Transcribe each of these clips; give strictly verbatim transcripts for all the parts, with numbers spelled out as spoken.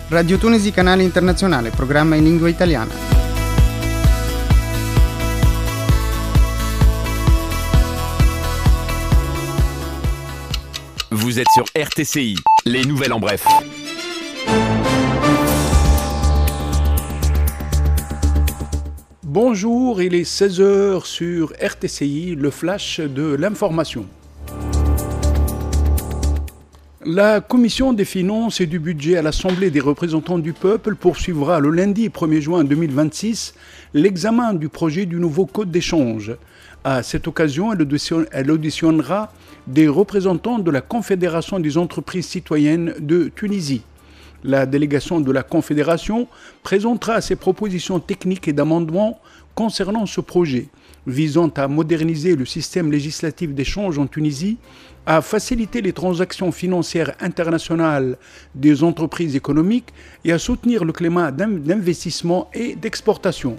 Radio Tunisi Canale Internazionale, programma in lingua italiana. Vous êtes sur R T C I, les nouvelles en bref. Bonjour, il est seize heures sur R T C I, le flash de l'information. La Commission des finances et du budget à l'Assemblée des représentants du peuple poursuivra le lundi premier juin deux mille vingt-six l'examen du projet du nouveau code d'échange. À cette occasion, elle auditionnera des représentants de la Confédération des entreprises citoyennes de Tunisie. La délégation de la Confédération présentera ses propositions techniques et d'amendements concernant ce projet, visant à moderniser le système législatif d'échange en Tunisie, à faciliter les transactions financières internationales des entreprises économiques et à soutenir le climat d'investissement et d'exportation.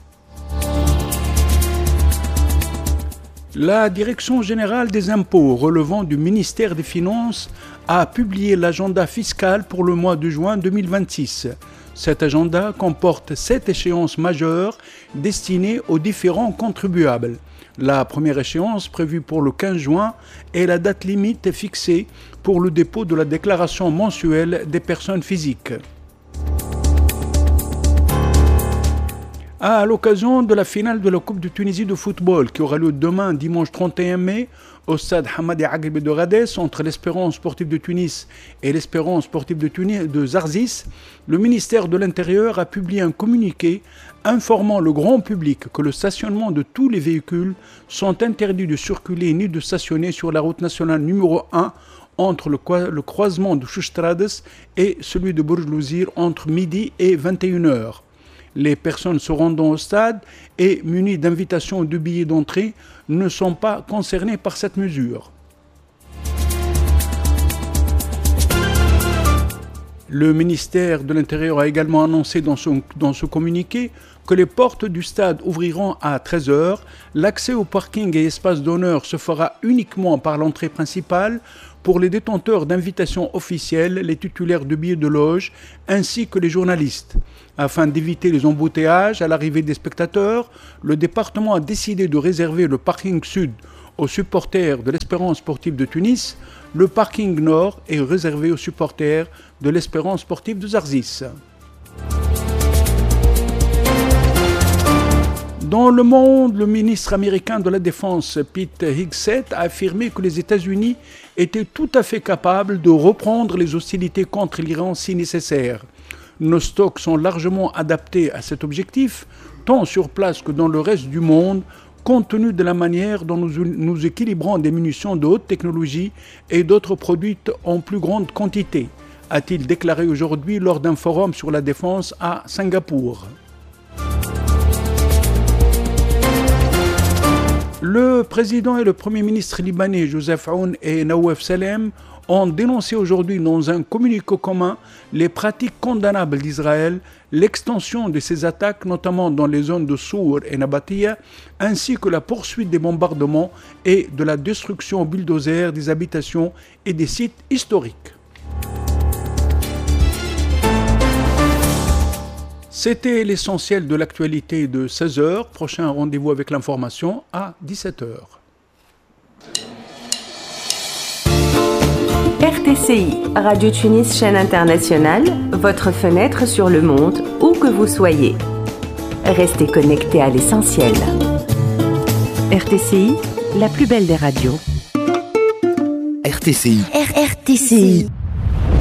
La Direction générale des impôts relevant du ministère des Finances a publié l'agenda fiscal pour le mois de juin deux mille vingt-six. Cet agenda comporte sept échéances majeures destinées aux différents contribuables. La première échéance, prévue pour le quinze juin, est la date limite fixée pour le dépôt de la déclaration mensuelle des personnes physiques. À l'occasion de la finale de la Coupe de Tunisie de football qui aura lieu demain, dimanche trente et un mai, au stade Hamadi Agribi de Radès, entre l'Espérance sportive de Tunis et l'Espérance sportive de, Tunis, de Zarzis, le ministère de l'Intérieur a publié un communiqué informant le grand public que le stationnement de tous les véhicules sont interdits de circuler ni de stationner sur la route nationale numéro un entre le, le croisement de Choustrades et celui de Bourg-Louzir entre midi et vingt et une heures. Les personnes se rendant au stade et munies d'invitations ou de billets d'entrée ne sont pas concernées par cette mesure. Le ministère de l'Intérieur a également annoncé dans, son, dans ce communiqué que les portes du stade ouvriront à treize heures. L'accès au parking et espace d'honneur se fera uniquement par l'entrée principale pour les détenteurs d'invitations officielles, les titulaires de billets de loge, ainsi que les journalistes. Afin d'éviter les embouteillages à l'arrivée des spectateurs, le département a décidé de réserver le parking sud aux supporters de l'Espérance sportive de Tunis. Le parking nord est réservé aux supporters de l'Espérance sportive de Zarzis. Dans le monde, le ministre américain de la Défense, Pete Hegseth, a affirmé que les États-Unis étaient tout à fait capables de reprendre les hostilités contre l'Iran si nécessaire. Nos stocks sont largement adaptés à cet objectif, tant sur place que dans le reste du monde, compte tenu de la manière dont nous, nous équilibrons des munitions de haute technologie et d'autres produites en plus grande quantité, a-t-il déclaré aujourd'hui lors d'un forum sur la défense à Singapour. Le président et le premier ministre libanais Joseph Aoun et Nawaf Salem ont dénoncé aujourd'hui dans un communiqué commun les pratiques condamnables d'Israël, l'extension de ces attaques notamment dans les zones de Sour et Nabatia, ainsi que la poursuite des bombardements et de la destruction au bulldozer des habitations et des sites historiques. C'était l'essentiel de l'actualité de seize heures. Prochain rendez-vous avec l'information à dix-sept heures. R T C I, Radio Tunis, chaîne internationale, votre fenêtre sur le monde, où que vous soyez. Restez connectés à l'essentiel. R T C I, la plus belle des radios. R T C I. R R T C I.